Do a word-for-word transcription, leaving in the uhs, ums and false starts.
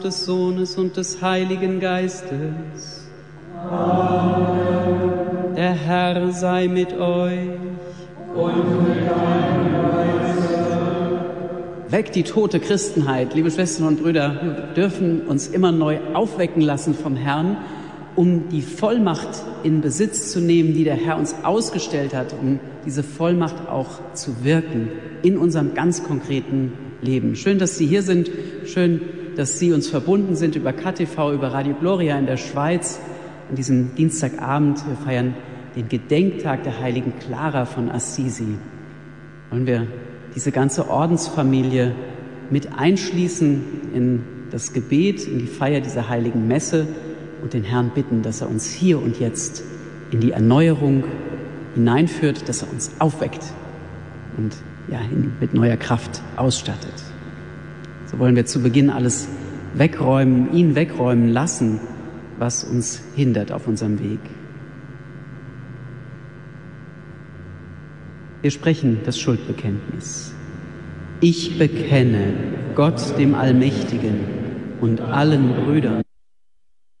des Sohnes und des Heiligen Geistes. Amen. Der Herr sei mit euch. Und mit deinem Geiste. Weckt die tote Christenheit, liebe Schwestern und Brüder. Wir dürfen uns immer neu aufwecken lassen vom Herrn, um die Vollmacht in Besitz zu nehmen, die der Herr uns ausgestellt hat, um diese Vollmacht auch zu wirken in unserem ganz konkreten Leben. Schön, dass Sie hier sind. Schön, dass Sie uns verbunden sind über K T V, über Radio Gloria in der Schweiz. An diesem Dienstagabend, wir feiern den Gedenktag der heiligen Clara von Assisi. Wollen wir diese ganze Ordensfamilie mit einschließen in das Gebet, in die Feier dieser heiligen Messe und den Herrn bitten, dass er uns hier und jetzt in die Erneuerung hineinführt, dass er uns aufweckt und ja, mit neuer Kraft ausstattet. So wollen wir zu Beginn alles wegräumen, ihn wegräumen lassen, was uns hindert auf unserem Weg. Wir sprechen das Schuldbekenntnis. Ich bekenne Gott, dem Allmächtigen, und allen Brüdern